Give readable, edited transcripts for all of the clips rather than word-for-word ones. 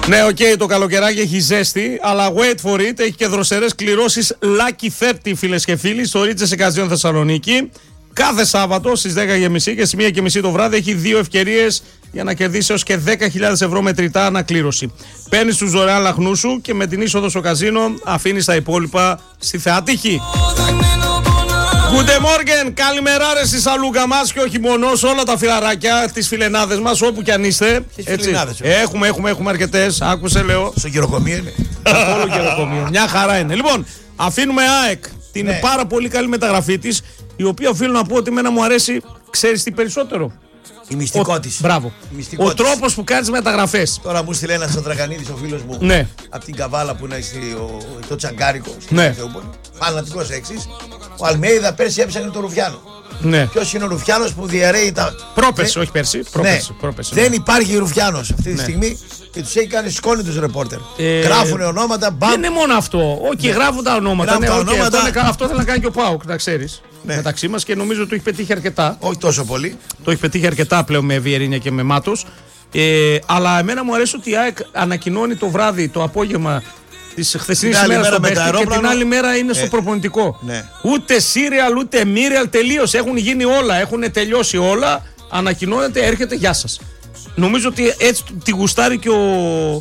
Ναι, οκ, το καλοκαιράκι έχει ζέστη, αλλά wait for it, έχει και δροσερές κληρώσεις Lucky 30, φίλες και φίλοι, στο Ρίτσες Εκαζιών Θεσσαλονίκη. Κάθε Σάββατο στις 10.30 και στις 1.30 το βράδυ έχει 2 ευκαιρίες για να κερδίσει έως και 10.000 ευρώ μετρητά ανακλήρωση. Παίρνεις τους δωρεάν λαχνού σου και με την είσοδο στο καζίνο αφήνεις τα υπόλοιπα στη θεά τύχη. Guten Morgen, καλημέρα ρε στη σαλούκα μας και όχι μόνο σε όλα τα φιλαράκια, τις φιλενάδες μας, όπου κι αν είστε. Έχουμε αρκετές, άκουσε λέω. Στο γεροκομείο είναι. Όλο γεροκομείο, μια χαρά είναι. Λοιπόν, αφήνουμε ΑΕΚ, την πάρα πολύ καλή μεταγραφή της, η οποία οφείλω να πω ότι εμένα μου αρέσει, ξέρεις τι περισσότερο. Η μυστικό της. Μπράβο. Ο τρόπος που κάνεις μεταγραφές. Τώρα μου στείλε ένας ο Τραγανίδης, ο φίλος μου, ναι, από την Καβάλα που είναι το Τσαγκάρικο. Ναι. Φανατικός έξις. Ο Αλμέιδα πέρσι έψαχνε τον Ρουφιάνο. Ναι. Ποιος είναι ο Ρουφιάνος που διαρρέει τα. Πρόπερση, όχι πέρσι. Πρόπερση, ναι. Δεν υπάρχει Ρουφιάνος αυτή τη στιγμή και τους έχει κάνει σκόνη τους ρεπόρτερ. Γράφουνε ονόματα. Δεν είναι μόνο αυτό. Όχι, γράφουν τα ονόματα. Αυτό θέλει να κάνει και ο ΠΑΟΚ, να ξέρεις. Ναι. Μεταξύ μας και νομίζω ότι το έχει πετύχει αρκετά. Όχι τόσο πολύ. Το έχει πετύχει αρκετά πλέον με Βιερίνια και με Μάτος. Αλλά εμένα μου αρέσει ότι η ΑΕΚ ανακοινώνει το βράδυ, το απόγευμα της χθεσινής ημέρας στον παίχτη και την άλλη μέρα είναι στο προπονητικό. Ναι. Ούτε σύριαλ ούτε μύριαλ, τελείωσε. Έχουν γίνει όλα, έχουν τελειώσει όλα. Ανακοινώνεται, έρχεται, γεια σας. Νομίζω ότι έτσι τη γουστάρει και ο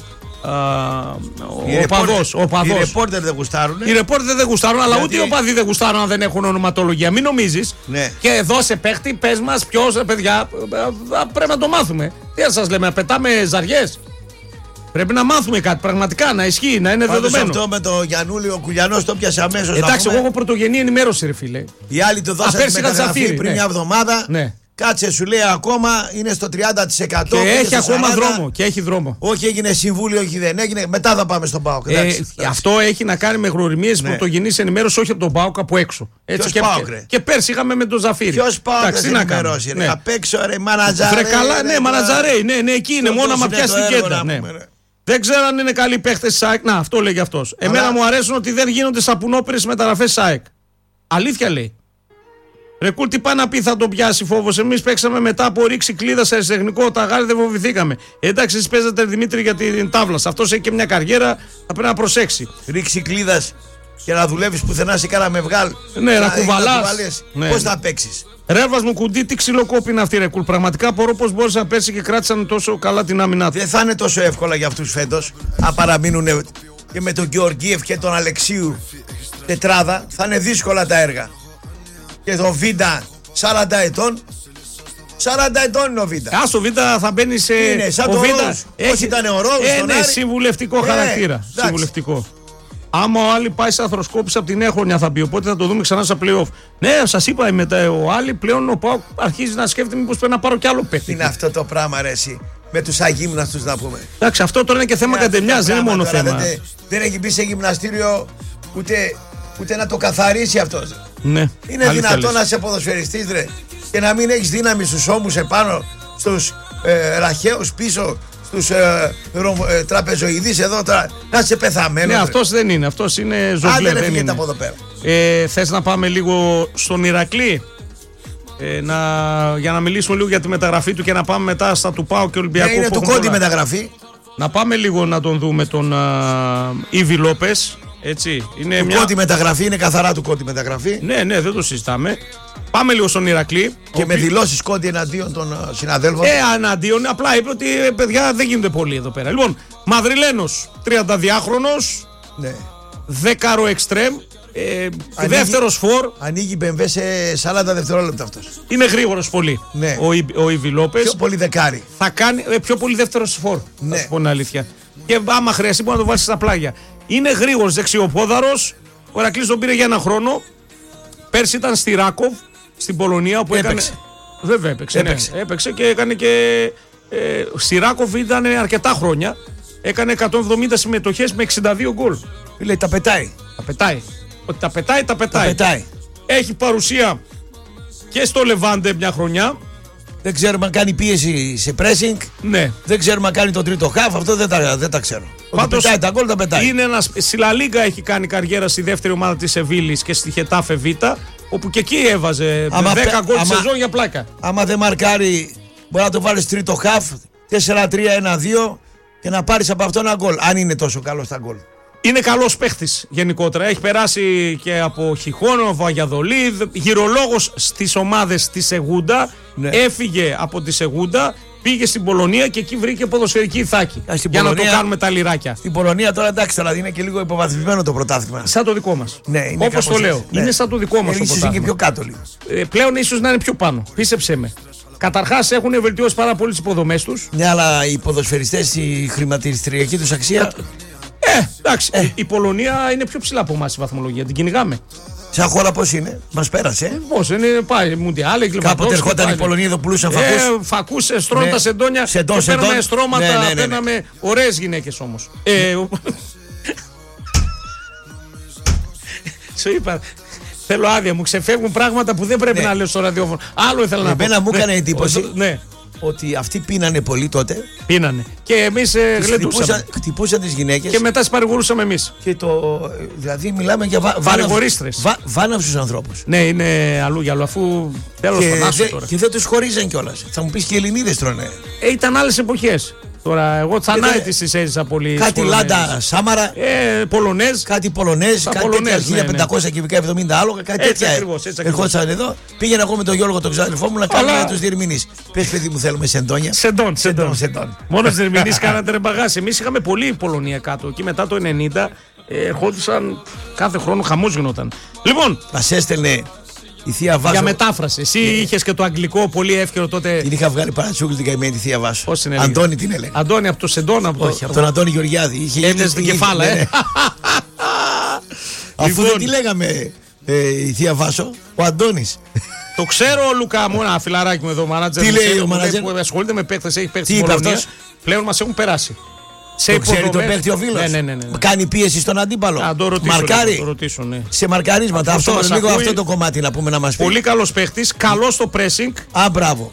παδός. Οι ρεπόρτερ δεν γουστάρουν. Οι ρεπόρτερ δεν γουστάρουν, αλλά ούτε οι οπαδοί δεν γουστάρουν αν δεν έχουν ονοματολογία. Μην νομίζεις. Ναι. Και εδώ σε παίχτη, πες μας ποιος, παιδιά, πρέπει να το μάθουμε. Τι να σας λέμε, να πετάμε ζαριές. Πρέπει να μάθουμε κάτι, πραγματικά να ισχύει, να είναι δεδομένο. Αυτό με το Γιαννούλη, ο Κουλιανός το πιάσε αμέσως. Εντάξει, εγώ έχω πρωτογενή ενημέρωση, ρε φίλε. Οι άλλοι το δώσανε τη μεταγραφή πριν μια εβδομάδα. Ναι. Κάτσε, σου λέει ακόμα είναι στο 30%. Και έχει ακόμα δρόμο. Και έχει δρόμο. Όχι, έγινε συμβούλιο, όχι δεν έγινε. Μετά θα πάμε στον ΠΑΟΚ. Αυτό έχει να κάνει με γνωριμίες πρωτογενής ενημέρωση, όχι από τον ΠΑΟΚ, από έξω. Έτσι, και πέρσι είχαμε με τον Ζαφίρι. Ποιος ΠΑΟΚ θα ενημερώσει, ρε. Απ' έξω, ρε, μανατζαρέ. Ναι, μανατζαρέ, ναι, εκεί είναι. Μόνο άμα πιάσει την κέντα. Δεν ξέρω αν είναι καλοί παίχτες της ΑΕΚ. Να, αυτό λέγει αυτός. Εμένα μου αρέσουν ότι δεν γίνονται σαπουνόπερες μεταγραφές της ΑΕΚ. Αλήθεια λέει. Ρε Κούλ, τι πάει να πει, θα τον πιάσει φόβος. Εμείς παίξαμε μετά από ρήξη κλίδα σε αριστεχνικό. Τα γάρι δεν φοβηθήκαμε. Εντάξει, εσείς παίζατε Δημήτρη για την τάβλα. Αυτός έχει και μια καριέρα, θα πρέπει να προσέξει. Ρήξη κλίδα και να δουλεύεις πουθενά σε κάνα με βγάλ. Ναι, να κουβαλάς. Ναι. Πώς θα παίξεις. Ρεύας μου κουντί, τι ξυλοκόπη είναι αυτή, ρε Κούλ. Πραγματικά απορώ πώς μπόρεσαν να πέρσι και κράτησαν τόσο καλά την άμυνά του. Δεν θα είναι τόσο εύκολα για αυτούς φέτος. Αν παραμείνουν και με τον Γεωργίευ και τον Αλεξίου τετράδα, θα είναι δύσκολα τα έργα. Και το Βίντα 40 ετών. 40 ετών είναι ο Βίντα. Ο Βίντα θα μπαίνει σε. Είναι σαν το Ρόους. Πώς ήταν ο Ρόους. Ναι, συμβουλευτικό χαρακτήρα. Συμβουλευτικό. Άμα ο Άλλη πάει σε αθροσκόπηση από την νέα χρονιά θα μπει. Οπότε θα το δούμε ξανά στα playoff. Ναι, σας είπα μετά ο Άλλη πλέον ο ΠΑΟΚ αρχίζει να σκέφτεται μήπως πρέπει να πάρω κι άλλο παίχτη. Είναι αυτό το πράγμα, ρε εσύ. Με τους αγύμναστους να πούμε. Εντάξει, αυτό τώρα είναι και θέμα κατεμιάς, δεν είναι μόνο θέμα. Δεν έχει μπει σε γυμναστήριο ούτε να το καθαρίσει αυτός. Ναι, είναι δυνατόν να είσαι ποδοσφαιριστής, ρε, και να μην έχεις δύναμη στους ώμους επάνω, στους ραχαίους πίσω, στους τραπεζοειδείς εδώ, να είσαι πεθαμένος. Ναι, αυτός δεν είναι, αυτός είναι ζωγλέ. Δεν είναι από εδώ πέρα. Θες να πάμε λίγο στον Ηρακλή, για να μιλήσουμε λίγο για τη μεταγραφή του και να πάμε μετά στα του ΠΑΟ και Ολυμπιακού. Είναι του Κόντι μεταγραφή. Να πάμε λίγο να τον δούμε τον Ήβι Λόπες. Έτσι, είναι του Κόντι μεταγραφή, είναι καθαρά του Κόντι μεταγραφή. Ναι, δεν το συζητάμε. Πάμε λίγο στον Ηρακλή. Και με δηλώσεις Κόντι εναντίον των συναδέλφων. Εναντίον, απλά είπε ότι παιδιά δεν γίνονται πολλοί εδώ πέρα. Λοιπόν, Μαδριλένος, 32χρονος, ναι. 10ο εξτρέμ, δεύτερος φορ. Ανοίγει μπεμβέ σε 40 δευτερόλεπτα αυτός. Είναι γρήγορος πολύ. Ναι. Ο Ήβι Λόπες. Πιο πολύ δεκάρι. Θα κάνει πιο πολύ δεύτερος φορ. Ναι. Θα σου πω την αλήθεια. Και άμα χρειαστεί μπορεί να το βάλει στα πλάγια. Είναι γρήγορος, δεξιοπόδαρος. Ο Ηρακλής τον πήρε για ένα χρόνο. Πέρσι ήταν στη Ράκοβ, στην Πολωνία, όπου έπαιξε. Βέβαια έπαιξε. Ναι. Έπαιξε και έκανε και. Στη Ράκοβ ήταν αρκετά χρόνια. Έκανε 170 συμμετοχές με 62 γκολ. Λέει τα πετάει. Τα πετάει. Ότι τα πετάει. Έχει παρουσία και στο Λεβάντε μια χρονιά. Δεν ξέρουμε αν κάνει πίεση σε pressing. Ναι. Δεν ξέρουμε αν κάνει τον τρίτο half. Αυτό δεν τα ξέρω. Πάντως πετάει τα γκολ, τα πετάει. Είναι στη Λα Λίγκα έχει κάνει καριέρα στη δεύτερη ομάδα της Σεβίλης και στη Χετάφε Β, όπου και εκεί έβαζε 10 γκολ τη σεζόν για πλάκα. Άμα δεν μαρκάρει, μπορεί να το βάλει τρίτο half. 4-3-1-2. και να πάρεις από αυτό ένα γκολ. Αν είναι τόσο καλό στα γκολ. Είναι καλός παίχτης γενικότερα. Έχει περάσει και από Χιχόνο, Βαγιαδολίδ, γυρολόγος στις ομάδες της Σεγούντα. Ναι. Έφυγε από τη Σεγούντα, πήγε στην Πολωνία και εκεί βρήκε ποδοσφαιρική ηθάκη. Για Πολωνία, να το κάνουμε τα λιράκια. Στην Πολωνία τώρα εντάξει, δηλαδή είναι και λίγο υποβαθμισμένο το πρωτάθλημα. Σαν το δικό μας. Ναι, όπως το λέω. Ναι. Είναι σαν το δικό μας το πρωτάθλημα. Είναι και πιο κάτω λίγο. Πλέον ίσως να είναι πιο πάνω. Πίστεψέ με. Καταρχάς έχουν βελτιώσει πάρα πολύ τις υποδομές τους. Ναι, αλλά οι ποδοσφαιριστές, η χρηματιστηριακή τους αξία. Εντάξει. Η Πολωνία είναι πιο ψηλά από εμάς η βαθμολογία. Την κυνηγάμε. Σαν χώρα πώς είναι, μας πέρασε. Πώς είναι, πάει Μουντιάλ. Κάποτε ερχόταν η Πολωνία εδώ, πουλούσαν φακούς. Φακούς, στρώντα τα σεντόνια. Παίρναμε στρώματα, παίρναμε ωραίες γυναίκες όμως. Σου είπα. Θέλω άδεια, μου ξεφεύγουν πράγματα που δεν πρέπει να λέω στο ραδιόφωνο. Άλλο ήθελα να πω. Εμένα μου έκανε εντύπωση ότι αυτοί πίνανε πολύ τότε. Πίνανε. Και εμείς γλεντούσαμε. Χτυπούσαν τις γυναίκες. Και μετά τις παρηγορούσαμε εμείς. Δηλαδή μιλάμε για παρηγορίστρες. Βάναυσους ανθρώπους. Ναι, είναι αλλού για αλλού, αφού τέλος πάντων τώρα. Και δεν τους χωρίζαν κιόλας. Θα μου πεις και οι Ελληνίδες τρώνε. Ήταν άλλες εποχές. Τώρα, εγώ Τσανάιτης τις έζησα πολύ. Κάτι Λάντα Σάμαρα. Πολωνέζ. Κάτι Πολωνέζ. Κάτι τέτοια 1500 κυβικά 70 άλογα. Κάτι τέτοια. Ερχόντουσαν εδώ. Πήγαινα εγώ με τον Γιώργο τον ξάδελφό μου να κάνουμε τους διερμηνείς. Πες παιδί μου, θέλουμε σεντόνια. Σεντόν. Μόνο τους διερμηνείς κάνατε ρε μπαγάς. Εμείς είχαμε πολύ Πολωνία κάτω. Εκεί μετά το 90 ερχόντουσαν κάθε χρόνο, χαμός γινόταν. Λοιπόν. Μας έστελνε. Η Θεία Βάσο. Για μετάφραση. Εσύ είχες και το αγγλικό πολύ εύκαιρο τότε. Την είχα βγάλει παρατσούκλη την καημένη τη Θεία Βάσο. Πώς είναι, Αντώνη την έλεγε. Αντώνη από το Σεντόν. Όχι, από τον Αντώνη Γεωργιάδη. Έμοιαζε την κεφάλα, Αφού δεν τη λέγαμε η Θεία Βάσο, ο Αντώνης. Το ξέρω, Λουκά μου, ένα φιλαράκι μου εδώ, μάνατζερ. Τι λέει ο μάνατζερ που ασχολείται με παίκτες, έχει παίξει στην Πολωνία. Πλέον μας έχουν περάσει. Το ξέρει τον παίκτη ο φίλος. Ναι. Κάνει πίεση στον αντίπαλο. Μαρκάρει. Σε μαρκαρίσματα. Αυτό το κομμάτι να πούμε να μας πει. Πολύ καλός παίκτης, καλός στο pressing. Μπράβο.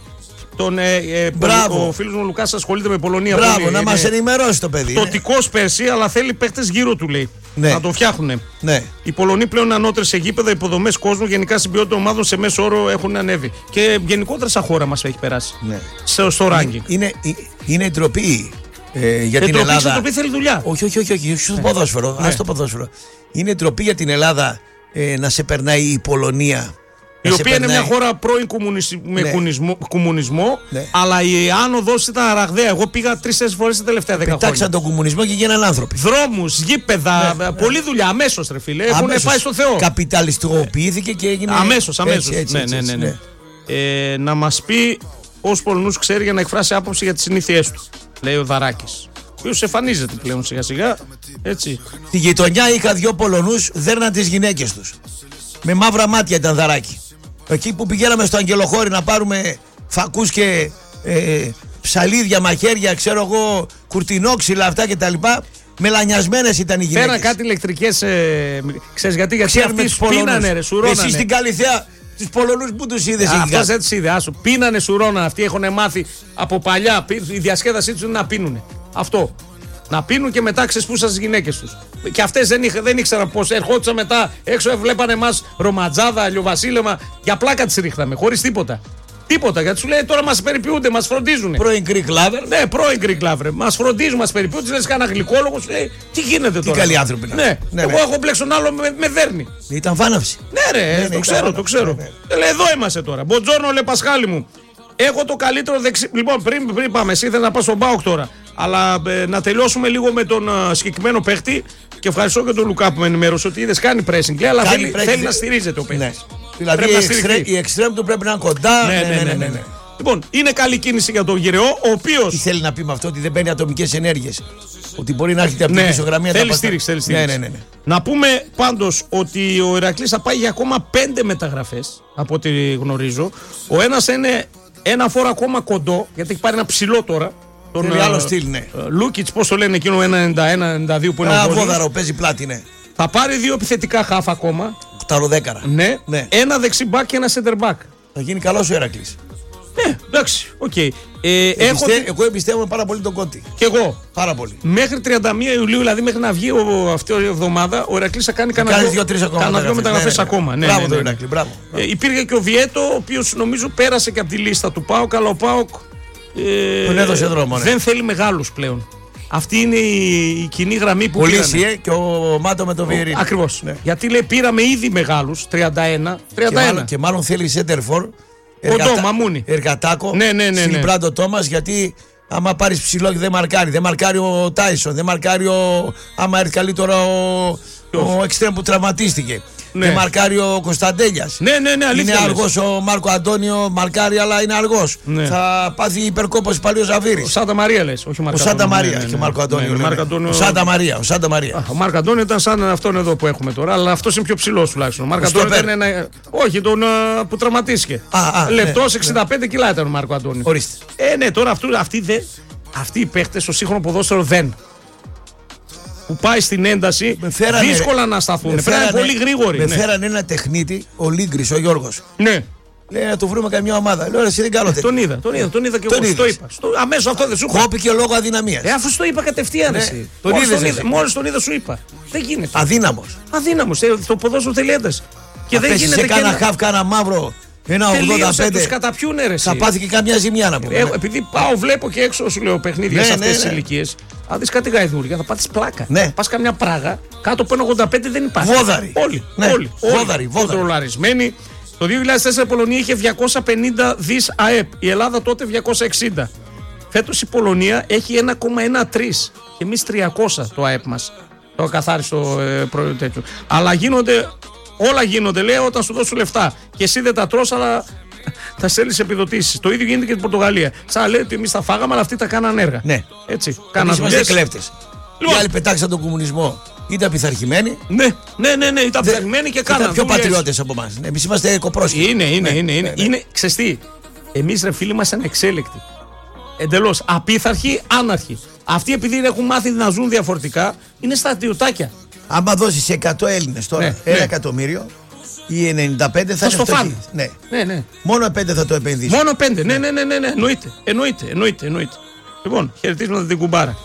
Ο φίλος μου Λουκάς ασχολείται με Πολωνία. Μπράβο, να μας ενημερώσει το παιδί. Τοτικός πέρσι, αλλά θέλει παίκτες γύρω του, λέει. Να το φτιάχνουν. Οι Πολωνοί πλέον είναι ανώτεροι σε γήπεδα, υποδομές κόσμου, γενικά στην ποιότητα ομάδων σε μέσο όρο έχουν ανέβει. Και γενικότερα σαν χώρα μας έχει περάσει. Στο ranking. Είναι ντροπή. Για την Ελλάδα. Η ντροπή θέλει δουλειά. Όχι, στο ποδόσφαιρο. Ας το ποδόσφαιρο. Είναι ντροπή για την Ελλάδα να σε περνάει η Πολωνία. Η οποία είναι μια χώρα πρώην κομμουνισμό, αλλά η άνοδος ήταν ραγδαία. Εγώ πήγα 3-4 φορές τα τελευταία 10 χρόνια. Πετάξαν τον κομμουνισμό και γίνανε άνθρωποι. Δρόμους, γήπεδα, πολλή δουλειά. Αμέσως, ρε φίλε. Έχουν πάει στο Θεό. Καπιταλιστικοποιήθηκε και έγινε. Αμέσως. Ναι. Να μας πει ως Πολωνούς ξέρει για να εκφράσει άποψη για τις συνήθειές του, λέει ο Δαράκης. Ο οποίος εμφανίζεται πλέον σιγά-σιγά. Έτσι. Στη γειτονιά είχα 2 Πολωνούς, δέρναν τις γυναίκες τους. Με μαύρα μάτια ήταν Δαράκη. Εκεί που πηγαίναμε στο Αγγελοχώρι να πάρουμε φακούς και ψαλίδια, μαχαίρια, ξέρω εγώ, κουρτινόξυλα αυτά κτλ. Μελανιασμένες ήταν οι γυναίκες. Πέραν κάτι ηλεκτρικές. Ξέρεις γιατί αυτοί πίνανε, ρε, σουρώνανε. Εσύ στην Καλυθέα τους Πολωνούς που τους είδες? Αυτός δεν τους είδε. Άσου. Πίνανε, σουρώνανε. Αυτοί έχουν μάθει από παλιά. Η διασκέδασή τους είναι να πίνουνε. Αυτό. Να πίνουν και μετά ξεσπούσαν στις γυναίκες τους. Και αυτές δεν ήξεραν πώς. Ερχόντουσαν μετά έξω, βλέπανε εμάς ρομαντζάδα, αλλιοβασίλεμα. Για πλάκα τις ρίχναμε, χωρίς τίποτα. Τίποτα. Γιατί σου λέει τώρα μας περιποιούνται, μας φροντίζουν. Πρώην Greek lover. Ναι, πρώην Greek lover. Μας φροντίζουν, μας περιποιούνται. Λες κανένα γλυκόλογο, σου λέει τι γίνεται τώρα. Τι καλοί άνθρωποι. Ναι. Εγώ έχω μπλέξει τον άλλο με δέρνει. Ήταν βάναυση. Ναι, ρε, το ξέρω. Λέει εδώ είμαστε τώρα. Μποτζόρνο, λε Πασχάλη μου. Έχω το καλύτερο δεξί. Λοιπόν, πριν πάμε, εσύ ήθελα να πας στον ΠΑΟΚ τώρα. Αλλά να τελειώσουμε λίγο με τον συγκεκριμένο παίχτη. Και ευχαριστώ και τον Λουκά που με ενημέρωσε ότι είδες κάνει pressing. Λέει, αλλά θέλει να στηρίζεται ο παίχτης. Ναι. Δηλαδή η εξτρέμ του πρέπει να είναι κοντά. Ναι. Λοιπόν, είναι καλή κίνηση για τον Γυρεό, ο οποίος. Τι θέλει να πει με αυτό, ότι δεν παίρνει ατομικές ενέργειες. Ότι μπορεί να έρχεται από την πισωγραμμή. Θέλει στήριξη. Ναι. Να πούμε πάντως ότι ο Ηρακλής θα πάει για ακόμα 5 μεταγραφές από ό,τι γνωρίζω. Ο ένας είναι ένα φόρο ακόμα κοντό, γιατί έχει πάρει ένα ψηλό τώρα. Τον άλλο στυλ, ναι. Λούκιτς, πώς το λένε εκείνο, 1,91-92 που είναι ο Βόδαρο, παίζει πλάτη, ναι. Θα πάρει 2 επιθετικά χάφ ακόμα. 8-10. Ναι. Ένα δεξί μπακ και ένα center back. Θα γίνει καλός ο Ηρακλής. Ναι, εντάξει, οκ. Εγώ εμπιστεύομαι πάρα πολύ τον Κόντι. Κι εγώ. Πάρα πολύ. Μέχρι 31 Ιουλίου, δηλαδή μέχρι να βγει αυτή η εβδομάδα, ο Ηρακλής θα κάνει κανένα 2 μεταγραφές ακόμα. Ναι, μπράβο, Ηρακλή, μπράβο. Υπήρχε και ο Βιέτο, ο οποίος νομίζω πέρασε και από τη λίστα του ΠΑΟΚ, αλλά ο ΠΑΟΚ τον έδωσε δρόμο, ναι. Δεν θέλει μεγάλους πλέον. Αυτή είναι η κοινή γραμμή που ο πήρανε. Λύση και ο Μάτο με το Βιερίνη. Ακριβώς. Ναι. Γιατί λέει πήραμε ήδη μεγάλους, 31. Και μάλλον θέλει Σέντερφορ. Μαμούνι. Εργατάκο. Ναι. Σιλιμπράντο Τόμας, γιατί άμα πάρεις ψηλό δεν μαρκάρει. Δεν μαρκάρει ο Τάισον. Δεν μαρκάρει άμα έρθει καλύτερα ο εξτρέμ που τραυματίστηκε. Ναι. Δεν μαρκάρει ο Κωνσταντέλιας. Ναι, αλήθεια. Είναι αργός ο Μάρκο Αντώνιο, μαρκάρει, αλλά είναι αργός. Ναι. Θα πάθει υπερκόπωση πάλι ο Ζαβίρης. Ο Σάντα Μαρία λες, όχι ο Μάρκο. Ο Σάντα Μαρία και ο Μάρκο Αντώνιο. Ο Σάντα Μαρία. Ο Μάρκο Αντώνιο ήταν σαν αυτόν εδώ που έχουμε τώρα, αλλά αυτό είναι πιο ψηλό τουλάχιστον. Ο Μάρκο Αντώνιο ήταν ένα. Όχι, τον που τραυματίστηκε. Λεπτός 65 κιλά ήταν ο Μάρκο Αντώνιο. Ορίστε. Ναι, τώρα αυτοί οι παίχτες στο σύγχρονο ποδόσφαιρο δεν. Που πάει στην ένταση, δύσκολα να σταθούν. Πρέπει να είναι πολύ γρήγοροι. Με φέρανε ένα τεχνίτη, ο Λίγκρης, ο Γιώργος. Ναι. Λέει να του βρούμε καμιά ομάδα. Λέω εσύ δεν κάνω τέτοιο. Τον είδα και εγώ. Το είπα. Αμέσως αυτό δεν σου είπα. Κόπηκε λόγω αδυναμίας. Αφού το είπα κατευθείαν. Μόλις τον είδα σου είπα. Δεν γίνεται. Αδύναμος. Το ποδόσφαιρο θέλει ένταση. Και δεν γίνεται. Σε κάνα χαφ, κάνα μαύρο. Ένα 85. Τους καταπιούνε ρε. Θα πάθει και καμιά ζημιά να πούμε. Επειδή πάω, βλέπω και έξω σου λέω παιχνίδια σε αυτές τις ηλικίες. Αν δεις κάτι γαϊδούρια θα πάθεις πλάκα. Ναι. Πας καμιά πράγα, κάτω από 1,85 δεν υπάρχει. Βόδαροι. Όλοι. Κοντρολαρισμένοι. Το 2004 η Πολωνία είχε 250 δις ΑΕΠ. Η Ελλάδα τότε 260. Φέτος η Πολωνία έχει 1,13 και εμείς 300 το ΑΕΠ μας. Το ακαθάριστο τέτοιο. Αλλά όλα γίνονται, λέει, όταν σου δώσουν λεφτά. Και εσύ δεν τα τρως, αλλά θα στέλνεις επιδοτήσεις. Το ίδιο γίνεται και στην Πορτογαλία. Σαν λέει ότι εμείς τα φάγαμε, αλλά αυτοί τα κάναν έργα. Ναι. Έτσι. Εμείς είμαστε κλέφτες. Οι άλλοι πετάξαν τον κομμουνισμό. Ήταν πειθαρχημένοι. Ναι, ήταν πειθαρχημένοι και κάναν. Ήταν πιο πατριώτες από εμάς. Εμείς είμαστε κοπρόσχοι. Είναι. Ξεστή. Εμείς ρε φίλοι μας ανεξέλεκτοι. Εντελώς. Απίθαρχοι, άναρχοι. Αυτοί επειδή έχουν μάθει να ζουν διαφορετικά, είναι στρατιωτάκια. Άμα δώσεις 100 Έλληνες τώρα, 1 εκατομμύριο, οι 95 θα είναι φτωχοί. Ναι. Μόνο 5 θα το επενδύσουν. Μόνο 5, ναι. Εννοείται. Λοιπόν, χαιρετίζουμε την κουμπάρα.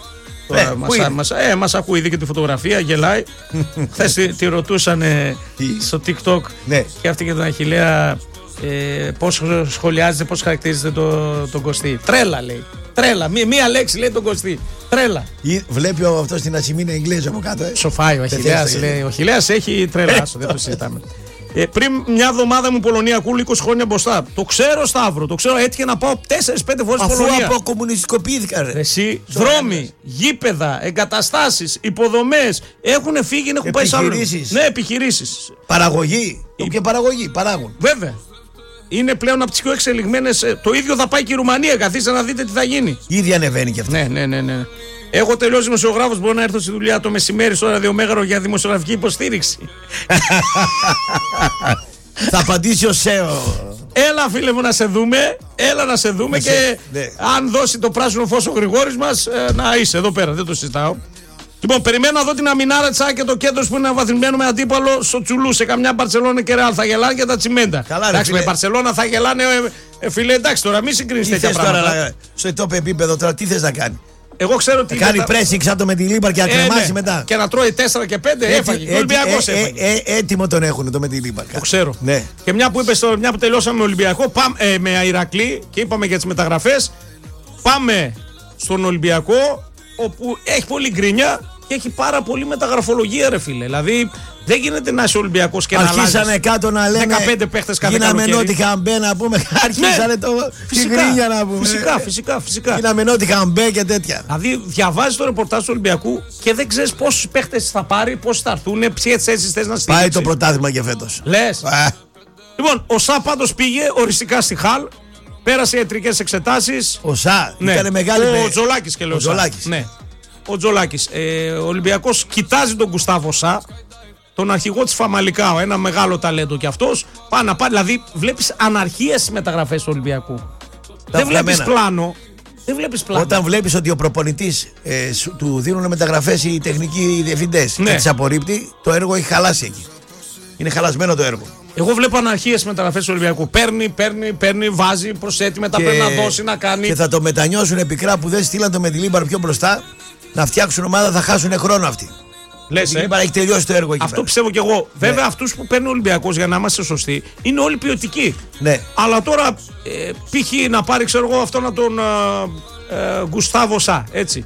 Μας ακούει, είδε και τη φωτογραφία, γελάει. Χθες τη ρωτούσαν στο TikTok και αυτή και τον Αχιλλέα πώς σχολιάζεται, πώς χαρακτηρίζεται τον Κωστή. Τρέλα λέει. Τρέλα. Μία λέξη λέει τον Κωστή. Τρέλα. Βλέπει αυτό στην Ασημίνα Εγγλέζα από κάτω. Σοφάει ο Αχιλλέας. Ο Αχιλλέας έχει τρέλα. Δεν το συζητάμε. Πριν μια εβδομάδα μου Πολωνία ακούω 20 χρόνια μπροστά. Το ξέρω, Σταύρο, το ξέρω. Έτυχε να πάω 4-5 φορές στην Πολωνία. Αφού αποκομμουνιστικοποιήθηκαν, ρε. Εσύ, δρόμοι, γήπεδα, εγκαταστάσεις, υποδομές έχουν φύγει, έχουν πάει σε άλλο. Ναι, επιχειρήσεις. Παραγωγή. Και παραγωγή, παράγουν. Βέβαια. Είναι πλέον από τις πιο εξελιγμένες. Το ίδιο θα πάει και η Ρουμανία. Καθίστε να δείτε τι θα γίνει. Ήδη ανεβαίνει και αυτό. Ναι. Έχω τελειώσει δημοσιογράφος. Μπορώ να έρθω στη δουλειά το μεσημέρι στο ραδιομέγαρο για δημοσιογραφική υποστήριξη. Θα απαντήσει ο ΣΕΟ. Έλα, φίλε μου, να σε δούμε. Και αν δώσει το πράσινο φως ο Γρηγόρης μας, να είσαι εδώ πέρα. Δεν το συζητάω. Λοιπόν, περιμένω να δω την αμινάρα της και το κέντρο που είναι βαθμισμένο με αντίπαλο στο Τσουλού. Σε καμιά Μπαρσελόνα και Ρεάλ θα γελάνε και τα τσιμέντα. Καλά, εντάξει, με Μπαρσελόνα θα γελάνε, φίλε, εντάξει τώρα, μην συγκρίνεις τέτοια πράγματα. Τώρα, στο top επίπεδο τώρα, τι θες να κάνει. Εγώ ξέρω τι. Κάνει pressing σαν το με τη Λίμπαρ και να κρεμάσει μετά. Και να τρώει 4 και 5, έφαγε. Ο Ολυμπιακός έφαγε. Έτοιμο τον έχουν το με τη Λίμπαρ. Το ξέρω. Ναι. Και μια που τελειώσαμε με Ολυμπιακό, με Ηρακλή και είπαμε για τις μεταγραφές, πάμε στον Ολυμπιακό, όπου έχει πολύ γκρινιά και έχει πάρα πολύ μεταγραφολογία, ρε φίλε. Δηλαδή δεν γίνεται να είσαι Ολυμπιακός και να αλλάζεις. Αρχίσανε κάτω να λένε 15 παίχτες κάθε καλοκαίρι. Γίναμε Νότιχαμ Μπέ να πούμε. Αρχίσανε τη γκρίνια να πούμε. Φυσικά. Γίναμε Νότιχαμ Μπέ και τέτοια. Δηλαδή διαβάζεις το ρεπορτάζ του Ολυμπιακού και δεν ξέρεις πόσους παίχτες θα πάρει, πόσοι θα έρθουν, ποιες θέσεις θες να στηρίξεις. Πάει το πρωτάθλημα και φέτος. Λες. Λοιπόν, ο ΣΑ πάντως πήγε οριστικά στη Χαλ. Πέρασε ιατρικές εξετάσεις. Ο ΣΑ ήταν μεγάλη. Ο Τζολάκης και λέω. Ο Τζολάκης. Ο Ολυμπιακός κοιτάζει τον Γκουστάβο Σα, τον αρχηγό της Φαμαλικάο, ένα μεγάλο ταλέντο κι αυτός. Δηλαδή βλέπεις αναρχία στις μεταγραφές του Ολυμπιακού. Δεν βλέπεις πλάνο. Όταν βλέπεις ότι ο προπονητής του δίνουν μεταγραφές οι τεχνικοί διευθυντές και τις απορρίπτει, το έργο έχει χαλάσει εκεί. Είναι χαλασμένο το έργο. Εγώ βλέπω αναρχία στις μεταγραφές του Ολυμπιακού. Παίρνει, βάζει, προσθέτει, μετά πρέπει να δώσει, να κάνει. Και θα το μετανιώσουν πικρά που δεν στείλαν το με τη Λίμπαρ πιο μπροστά. Να φτιάξουν ομάδα, θα χάσουν χρόνο αυτοί. Λες, η Λίμπαρ έχει τελειώσει το έργο εκεί. Αυτό πιστεύω κι εγώ. Βέβαια, αυτούς που παίρνει ο Ολυμπιακός, για να είμαστε σωστοί, είναι όλοι ποιοτικοί. Ναι. Αλλά τώρα, π.χ. να πάρει, ξέρω εγώ, αυτόν τον Γκουστάβο Σα, έτσι.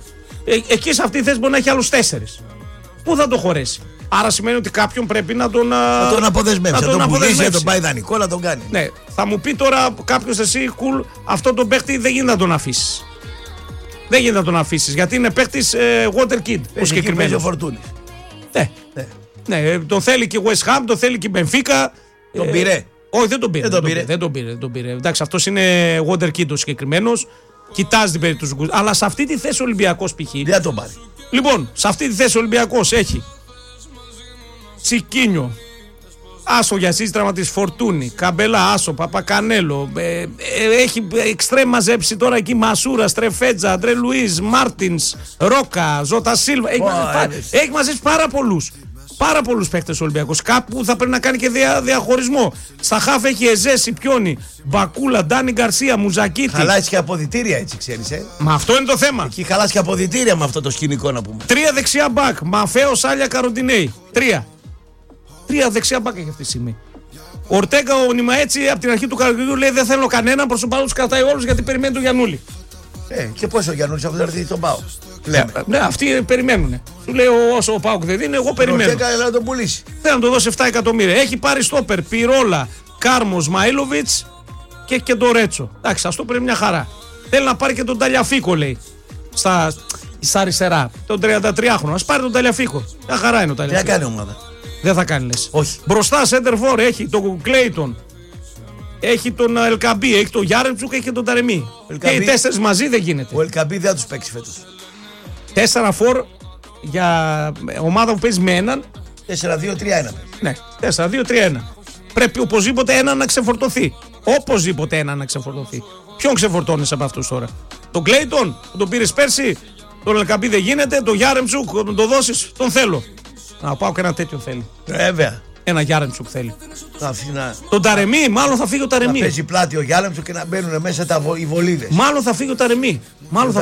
Εκεί σε αυτή τη θέση μπορεί να έχει άλλους 4. Πού θα το χωρέσει? Άρα σημαίνει ότι κάποιον πρέπει να τον αποδεσμεύσει. Να τον πουλήσει, να τον πάει δανεικό, να τον κάνει. Ναι, θα μου πει τώρα κάποιος εσύ, αυτό τον παίχτη δεν γίνεται να τον αφήσεις. Δεν γίνεται να τον αφήσεις γιατί είναι παίχτης Water Kid ο συγκεκριμένος. Ναι, τον θέλει και η West Ham, τον θέλει και η Benfica. Τον πήρε? Όχι, δεν τον πήρε. Εντάξει, αυτός είναι Water Kid ο συγκεκριμένος. Κοιτάζει την περίπτωση του. Αλλά σε αυτή τη θέση ο Ολυμπιακός π.χ. Δεν τον πάρει. Λοιπόν, σε αυτή τη θέση ο Ολυμπιακός έχει Τσικίνιο, Άσο για εσείς τραυματής, Φορτούνη, Καμπελά, Άσο, Παπακανέλο. Έχει εξτρέμ μαζέψει τώρα εκεί Μασούρα, Στρεφέτζα, Αντρέ Λουίς, Μάρτινς, Ρόκα, Ζώτα Σίλβα. Έχει μαζέψει πάρα πολλούς παίχτες ο Ολυμπιακός. Κάπου θα πρέπει να κάνει και διαχωρισμό. Στα χάφ έχει Εζέ, Σιπιόνι, Μπακούλα, Ντάνι Γκαρσία, Μουζακίτη. Χαλάσει και αποδυτήρια, έτσι ξέρεις. Μα αυτό είναι το θέμα. Εκεί χαλάσει και αποδυτήρια με αυτό το σκηνικό να πούμε. 3 δεξιά μπακ. Μαφέο, Σάλια, Καροντινέη. 3 δεξιά μπακ έχει αυτή τη στιγμή. Ο Ορτέγκα, ο Νιμαέτσι από την αρχή του καλοκαιριού λέει: δεν θέλω κανέναν, προς το παρόν τους κρατάει όλους γιατί περιμένει τον Γιαννούλη. Και πώς ο Γιαννούλης αυτό θα έρθει τον ΠΑΟΚ? Ναι, αυτοί περιμένουν. Του λέει: όσο ο ΠΑΟΚ δεν δίνει, εγώ περιμένω. Ο Ορτέγκα να τον πουλήσει. Θέλει να τον δώσει 7 εκατομμύρια. Έχει πάρει στόπερ Πυρόλα, Κάρμος, Μαΐλοβιτς και τον Ρέτσο. Εντάξει, αυτό πρέπει μια χαρά. Θέλει να πάρει και τον Ταλιαφίκο, λέει. Στα αριστερά. Τον 33χρονο. Ας πάρει τον Ταλιαφίκο. Μια χαρά είναι ο Ταλιαφίκο. Τι θα κάνει ομάδα? Δεν θα κάνει, λες. Όχι. Μπροστά Σέντερφορ έχει τον Κλέιτον, έχει τον Ελκαμπή, έχει τον Γιάρεμτσουκ, έχει και τον Ταρεμί. Και οι 4 μαζί δεν γίνεται. Ο Ελκαμπή δεν θα τους παίξει φέτος. 4 φορ για ομάδα που παίζει με έναν. 4-2-3-1. Ναι, 4-2-3-1. Πρέπει οπωσδήποτε ένα να ξεφορτωθεί. Οπωσδήποτε ένα να ξεφορτωθεί. Ποιον ξεφορτώνεις από αυτούς τώρα? Τον Κλέιτον που τον πήρες πέρσι, τον Ελκαμπή δεν γίνεται, τον Γιάρεμτσουκ τον το δώσεις, τον θέλω. Να πάω και ένα τέτοιο θέλει. Βέβαια. Ένα Γιάρεμτσουκ θέλει. Να... Τον Ταρεμί, μάλλον θα φύγει ο Ταρεμί. Να παίζει πλάτη ο Γιάρεμτσουκ και να μπαίνουν μέσα οι βολίδες. Μάλλον θα φύγει ο Ταρεμί. Μάλλον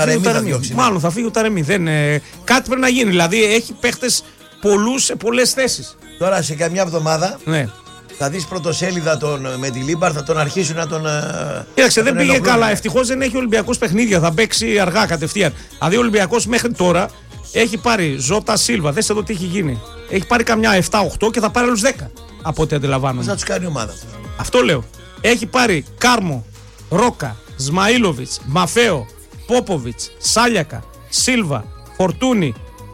θα φύγει ο Ταρεμί. Κάτι πρέπει να γίνει. Δηλαδή έχει παίχτες πολλούς σε πολλές θέσεις. Τώρα σε καμιά εβδομάδα. Ναι. Θα δεις πρωτοσέλιδα με τη Λίμπαρ, θα τον αρχίσουν να τον. Κοίταξε, δεν πήγε καλά. Ευτυχώς δεν έχει ο Ολυμπιακός παιχνίδια. Θα παίξει αργά κατευθείαν. Δηλαδή ο Ολυμπιακός μέχρι τώρα έχει πάρει Ζώτα Σίλβα. Δες εδώ τι έχει γίνει. Έχει πάρει καμιά 7-8 και θα πάρει άλλους 10. Από ό,τι αντιλαμβάνομαι. Πώς θα τους κάνει η ομάδα? Αυτό λέω. Έχει πάρει Κάρμο, Ρόκα, Σμαΐλοβιτς, Μαφέο, Πόποβιτς, Σάλιακα, Σίλβα, Φορτούνη.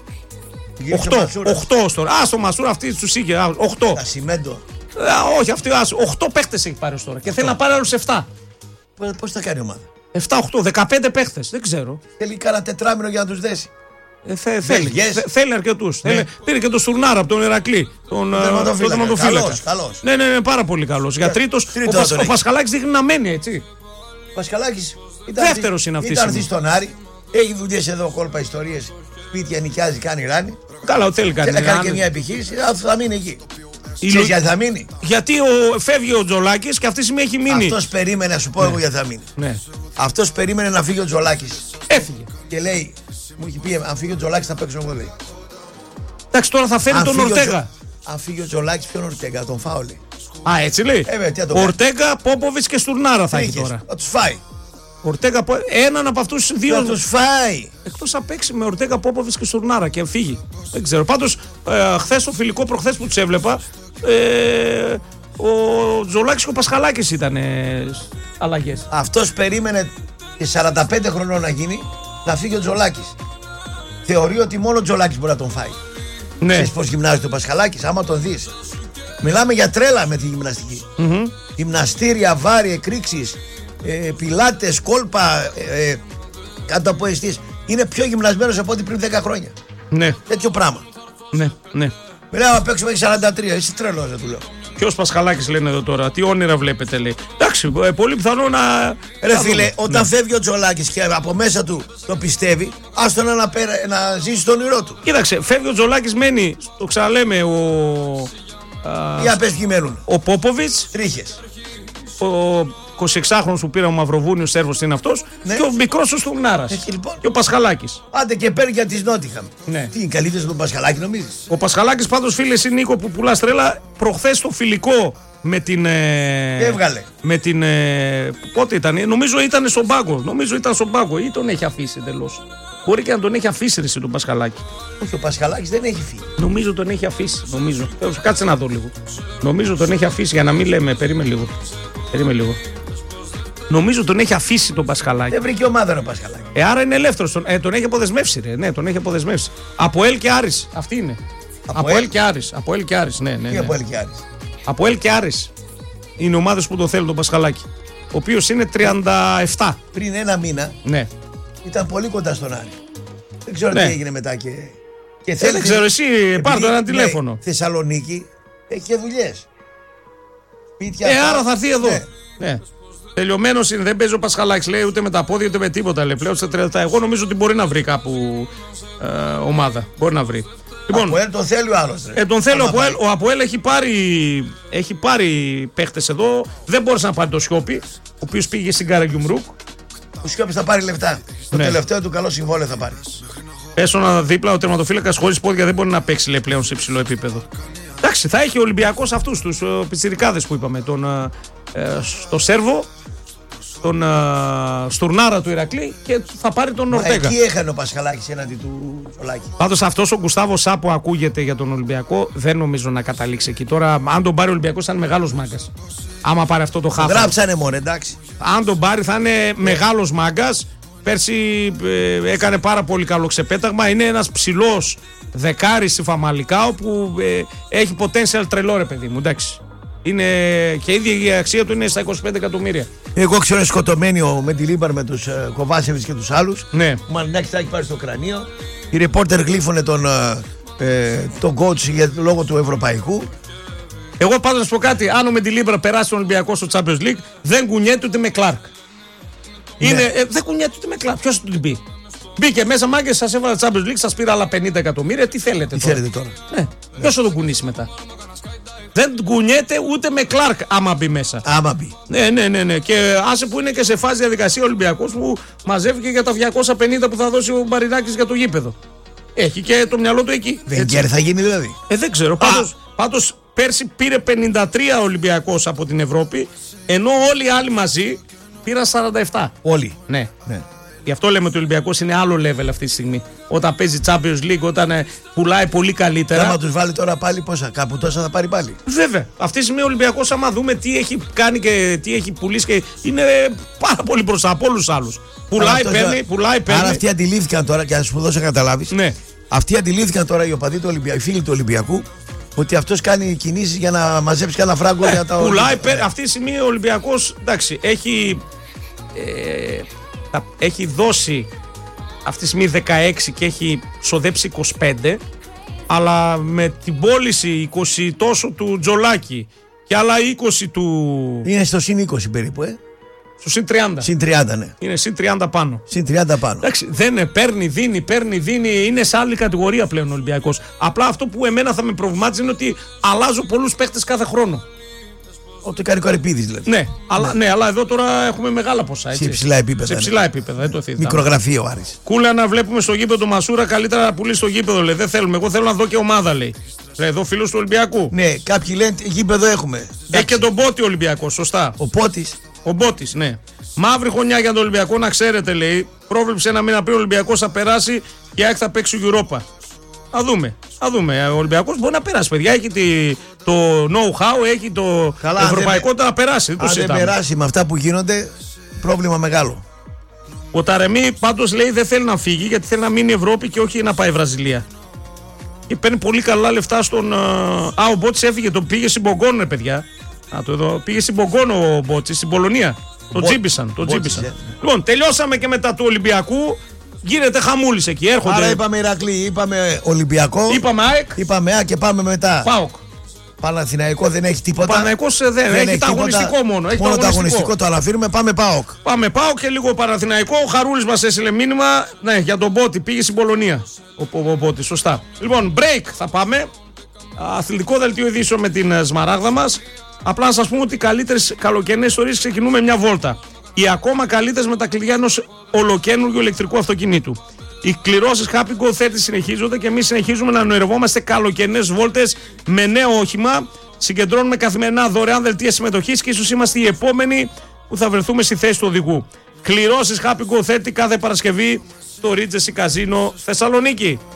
8 τώρα. Στο Μασούρα αυτή του είχε. 8. Ασημέντο. Όχι, αυτή 8 παίχτες έχει πάρει τώρα και θέλει να πάρει άλλους 7. Πώς θα κάνει η ομάδα? 7-8, 15 παίχτες. Δεν ξέρω. Θέλει κάνα τετράμινο για να τους δέσει. Θέλει αρκετούς. Πήρε και τον Στουρνάρα από τον Ηρακλή. Τον τερματοφύλακα. Καλός. Ναι, πάρα πολύ καλός. Για τρίτος, ο Πασχαλάκης δείχνει να μένει έτσι. Ο Πασχαλάκης δεύτερος είναι αυτή. Ήταν στον Άρη, έχει δουλειές εδώ, κόλπα, ιστορίες, σπίτια, νοικιάζει, κάνει ράνι. Καλά, θέλει κάνει. Θέλει να κάνει και μια επιχείρηση, θα μείνει εκεί. Ξέρεις γιατί θα μείνει? Γιατί φεύγει ο Τζολάκης και αυτή τη στιγμή έχει μείνει. Αυτός περίμενε, να σου πω εγώ γιατί θα μείνει. Ναι. Αυτός περίμενε να φύγει ο Τζολάκης. Έφυγε. Και λέει, μου έχει πει, αν φύγει ο Τζολάκης θα παίξω εγώ, λέει. Εντάξει, τώρα θα φέρει τον Ορτέγα. Αν φύγει ο Τζολάκης, ποιον Ορτέγα, τον Φάουλη. Α, έτσι λέει. Ορτέγα, Πόποβιτς και Στουρνάρα θα έχει τώρα. Θα τους φάει. Ορτέγα, έναν από αυτούς τους δύο. Θα τους φάει. Εκτός θα παίξει με Ορτέγα, Πόποβιτς και Στουρνάρα και φύγει. Δεν ξέρω. Πάντως, χθες το φιλικό προχθές που τους έβλεπα, ο Τζολάκης και ο Πασχαλάκης ήταν αλλαγές. Αυτός περίμενε και 45 χρονών να γίνει, να φύγει ο Τζολάκης. Θεωρεί ότι μόνο ο Τζολάκης μπορεί να τον φάει. Ναι. Ξέρεις πώς γυμνάζεται ο Πασχαλάκης, άμα τον δεις. Μιλάμε για τρέλα με τη γυμναστική. Γυμναστήρια, βάρη, εκρήξεις, πιλάτες, κόλπα, κάτω από εστίες. Είναι πιο γυμνασμένος από ό,τι πριν 10 χρόνια. Ναι. Τέτοιο πράγμα. Ναι. Μιλάω να παίξουμε 43, εσύ τρελός δεν του λέω. Ποιος Πασχαλάκης λένε εδώ τώρα, τι όνειρα βλέπετε, λέει. Εντάξει, πολύ πιθανό να. Ρε φίλε, όταν φεύγει ο Τζολάκης και από μέσα του το πιστεύει, άστο να ζήσει τον όνειρό του. Κοίταξε, φεύγει ο Τζολάκης, μένει, το ξαναλέμε, Για πες ποιοι μένουν. Ο Πόποβιτς. Τρίχες. Ο 26χρονος που πήρε ο Μαυροβούνιος, Σέρβος είναι αυτός. Ναι. Και ο μικρός ο Στουρνάρας. Λοιπόν. Και ο Πασχαλάκης. Άντε και παίρνει για τη Νότιχαμ. Ναι. Τι είναι καλύτερος από τον Πασχαλάκη, νομίζεις? Ο Πασχαλάκης πάντως, φίλε, εσύ Νίκο που πουλάς τρέλα, προχθές το φιλικό με την. Έβγαλε. Με την. Πότε ήταν, νομίζω ήταν στον πάγκο. Ή τον έχει αφήσει εντελώς. Μπορεί και να τον έχει αφήσει ρε, τον Πασχαλάκη. Όχι, ο Πασχαλάκης δεν έχει φύγει. Νομίζω τον έχει αφήσει. Νομίζω. Κάτσε να δω λίγο. Νομίζω τον έχει αφήσει για να μην λέμε. Περίμενε λίγο. Νομίζω τον έχει αφήσει τον Πασχαλάκη. Δεν βρήκε ομάδα ο Πασχαλάκη. Άρα είναι ελεύθερος. Τον έχει αποδεσμεύσει. Ρε. Ναι, τον έχει αποδεσμεύσει. Από ΕΛ και Άρης. Αυτή είναι. Από ΕΛ και Άρης. Από ΕΛ και Άρης. Ναι. Τι από ΕΛ και Άρης? Από ΕΛ και Άρης. Είναι ομάδες που το θέλουν τον Πασχαλάκη. Ο οποίος είναι 37. Πριν ένα μήνα. Ναι. Ήταν πολύ κοντά στον Άρη. Δεν ξέρω τι έγινε μετά και δεν ξέρω, εσύ πάρ' το ένα τηλέφωνο. Θεσσαλονίκη έχει και δουλειές. Άρα θα έρθει εδώ. Ναι. Τελειωμένος είναι, δεν παίζει ο Πασχαλάκης, λέει, ούτε με τα πόδια ούτε με τίποτα. Λέει, πλέον στα 30. Εγώ νομίζω ότι μπορεί να βρει κάπου ομάδα. Μπορεί να βρει. Λοιπόν, Αποέλ τον θέλει ο άλλος. Τον θέλει ο Αποέλ. Ο Αποέλ έχει πάρει παίχτες εδώ. Δεν μπόρεσε να πάρει το Σιώπη, ο οποίος πήγε στην Καραγιουμρούκ. Ο Σιώπης θα πάρει λεφτά. Το τελευταίο του καλό συμβόλαιο θα πάρει. Έσωνα δίπλα, ο τερματοφύλακας χωρίς πόδια δεν μπορεί να παίξει, λέει, πλέον σε υψηλό επίπεδο. Εντάξει, θα έχει ο Ολυμπιακός αυτούς τους πιτσιρικάδες που είπαμε. Το Σέρβο, τον Στουρνάρα του Ηρακλή και θα πάρει τον Ορτέγα. Εκεί έχανε ο Πασχαλάκης έναντι του Τσολάκη. Πάντως αυτός ο Γκουστάβο Σα που ακούγεται για τον Ολυμπιακό δεν νομίζω να καταλήξει εκεί. Τώρα, αν τον πάρει ο Ολυμπιακός, θα είναι μεγάλος μάγκας. Άμα πάρει αυτό το χάφο. Γράψανε μόνο, εντάξει. Αν τον πάρει, θα είναι μεγάλος μάγκας. Πέρσι έκανε πάρα πολύ καλό ξεπέταγμα. Είναι ένας ψηλός δεκάρης στη Φαμαλικά, όπου έχει potential τρελό, ρε παιδί μου. Εντάξει. Είναι και η ίδια η αξία του είναι στα 25 εκατομμύρια. Εγώ ξέρω σκοτωμένοι με τη Λίμπαρ, με τους Κοβάσεβιτς και τους άλλους. Ναι. Ο Μαρινάκης θα έχει πάρει στο κρανίο. Οι ρεπόρτερ γλύφωνε τον coach λόγω του ευρωπαϊκού. Εγώ πάντως να σου πω κάτι. Αν ο Μεντιλίμπρα περάσει τον Ολυμπιακό στο Champions League, δεν κουνιέται ούτε με Κλάρκ. Ναι. Δεν κουνιέται ούτε με Κλάρκ. Ποιος θα του πει? Μπήκε μέσα, μάγκες, σας έβαλα Champions League, σας πήρα άλλα 50 εκατομμύρια. Τι θέλετε τώρα? Ναι. Ποιος θα τον κουνήσει μετά? Δεν κουνιέται ούτε με Κλάρκ άμα μπει μέσα. Άμα μπει. Ναι. Και άσε που είναι και σε φάση διαδικασία ο Ολυμπιακός που μαζεύει και για τα 250 που θα δώσει ο Μαρινάκης για το γήπεδο. Έχει και το μυαλό του εκεί. Βενγκέρ θα γίνει δηλαδή. Δεν ξέρω. Πάντως πέρσι πήρε 53 ο Ολυμπιακός από την Ευρώπη, ενώ όλοι οι άλλοι μαζί πήραν 47. Όλοι. Ναι. Γι' αυτό λέμε ότι ο Ολυμπιακός είναι άλλο level αυτή τη στιγμή. Όταν παίζει Champions League, όταν πουλάει πολύ καλύτερα. Άμα τους βάλει τώρα πάλι πόσα, κάπου τόσα θα πάρει πάλι. Βέβαια. Αυτή τη στιγμή ο Ολυμπιακός, άμα δούμε τι έχει κάνει και τι έχει πουλήσει, και είναι πάρα πολύ μπροστά από όλους τους άλλους. Πουλάει, παίρνει. Άρα αυτοί αντιλήφθηκαν τώρα, και να σου δώσω να καταλάβεις. Ναι. Αυτοί αντιλήφθηκαν τώρα οι οπαδοί του Ολυμπιακού, οι φίλοι του Ολυμπιακού, ότι αυτός κάνει κινήσεις για να μαζέψει κανένα φράγκο για τα πουλάει, αυτή τη στιγμή ο Ολυμπιακός, εντάξει, έχει δώσει αυτή τη στιγμή 16 και έχει ξοδέψει 25, αλλά με την πώληση 20 τόσο του Τζολάκη και άλλα 20 του... Είναι στο συν 20 περίπου, Στο συν 30. Συν 30, ναι. Είναι συν 30 πάνω. Συν 30 πάνω. Εντάξει, δεν παίρνει, δίνει. Είναι σε άλλη κατηγορία πλέον ο Ολυμπιακός. Απλά αυτό που εμένα θα με προβλημάτιζε είναι ότι αλλάζω πολλούς παίχτες κάθε χρόνο. Ό,τι κάνει ο Καρυπίδης δηλαδή. Ναι, αλλά εδώ τώρα έχουμε μεγάλα ποσά. Σε υψηλά επίπεδα. Δεν το θέτω. Μικρογραφείο ο Άρης. Κούλα να βλέπουμε στο γήπεδο Μασούρα, καλύτερα να πουλήσει στο γήπεδο. Λέει. Δεν θέλουμε. Εγώ θέλω να δω και ομάδα, λέει. Εδώ φίλος του Ολυμπιακού. Ναι, κάποιοι λένε γήπεδο έχουμε. Έχει και τον Μπότη Ολυμπιακό, σωστά. Ο Μπότης, ναι. Μαύρη χρονιά για τον Ολυμπιακό, να ξέρετε, λέει. Πρόβλεψε ένα μήνα πριν ο Ολυμπιακός θα περάσει και η ΑΕΚ θα παίξει Europa. Θα δούμε. Ο Ολυμπιακός μπορεί να περάσει, παιδιά. Έχει το know-how, έχει το ευρωπαϊκό να περάσει. Αν δεν περάσει με αυτά που γίνονται, πρόβλημα μεγάλο. Ο Ταρεμί πάντως λέει δεν θέλει να φύγει γιατί θέλει να μείνει Ευρώπη και όχι να πάει Βραζιλία. Και παίρνει πολύ καλά λεφτά στον. Ο Μπότσης έφυγε, πήγε στην Μπογκόνο, παιδιά. Πήγε στην Μπογκόνο ο Μπότσης, στην Πολωνία. Τον τζίμπησαν. Λοιπόν, τελειώσαμε και μετά του Ολυμπιακού. Γίνεται χαμούλης εκεί. Έρχονται. Άρα είπαμε Ηρακλή, είπαμε Ολυμπιακό. Είπαμε ΑΕΚ. Είπαμε ΑΕΚ και πάμε μετά. ΠΑΟΚ. Παναθηναϊκό δεν έχει τίποτα. Παναθηναϊκός δεν έχει το αγωνιστικό μόνο. Μόνο το αγωνιστικό το αναφέρουμε. Πάμε ΠΑΟΚ. Πάμε ΠΑΟΚ και λίγο Παναθηναϊκό. Ο Χαρούλης μας έστειλε μήνυμα. Ναι, για τον Μπότη πήγε στην Πολωνία. Ο Μπότη, σωστά. Λοιπόν, break θα πάμε. Αθλητικό δελτίο ειδήσεων με την Σμαράγδα μας. Απλά να σας πούμε ότι οι καλύτερες καλοκαιρινές ιστορίες ξεκινούμε μια βόλτα. Οι ακόμα καλύτερες με τα κλειδιά ενός ολοκαίνουργιου ηλεκτρικού αυτοκινήτου. Οι κληρώσεις Happy Go 30 συνεχίζονται και εμείς συνεχίζουμε να ονειρευόμαστε καλοκαιρινές βόλτες με νέο όχημα. Συγκεντρώνουμε καθημερινά δωρεάν δελτία συμμετοχής και ίσως είμαστε οι επόμενοι που θα βρεθούμε στη θέση του οδηγού. Κληρώσεις Happy Go 30 κάθε Παρασκευή στο Regency Casino Θεσσαλονίκη.